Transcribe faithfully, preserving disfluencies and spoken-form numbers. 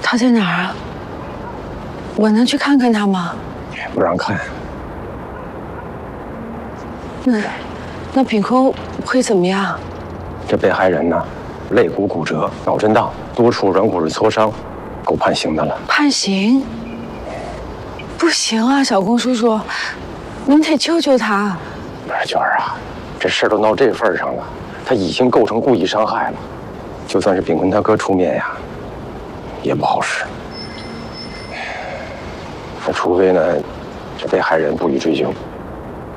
他在哪儿啊？我能去看看他吗？ 不让看。 那那秉空会怎么样？ 这被害人呢，肋骨骨折，脑震荡，多处软骨质挫伤，够判刑的了。 判刑？不行啊，小龚叔叔，您得救救他。 不是娟儿啊，这事都闹这份上了，他已经构成故意伤害了，就算是秉坤他哥出面呀，也不好使。那除非呢，这被害人不予追究。